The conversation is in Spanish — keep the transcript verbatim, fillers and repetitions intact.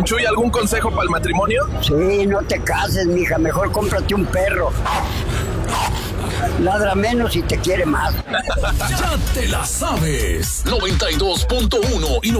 Don Chuy, ¿algún consejo para el matrimonio? Sí, no te cases, mija, mejor cómprate un perro. Ladra menos y te quiere más. Ya te la sabes. noventa y dos punto uno y